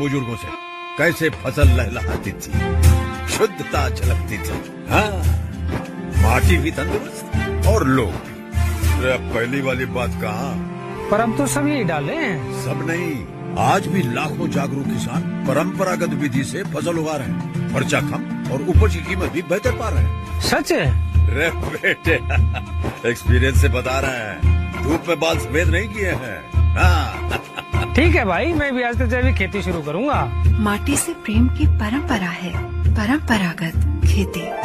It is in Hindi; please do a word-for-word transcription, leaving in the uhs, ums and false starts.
बुजुर्गों से कैसे फसल लहलहाती थी, शुद्धता झलकती थी। हाँ, माटी भी तंदुरुस्त और लोग भी। अरे अब पहली वाली बात कहाँ, पर अब तो सब यही डाले हैं। सब नहीं, आज भी लाखों जागरूक किसान परंपरागत विधि से फसल उगा रहे हैं। खर्चा कम और उपज की कीमत भी बेहतर पा रहे हैं। सच है? रे बेटे एक्सपीरियंस से बता रहे हैं, धूप में बाल सफेद नहीं किए हैं। हाँ। ठीक है भाई, मैं भी आज से जैविक खेती शुरू करूंगा। माटी से प्रेम की परंपरा है, परंपरागत खेती।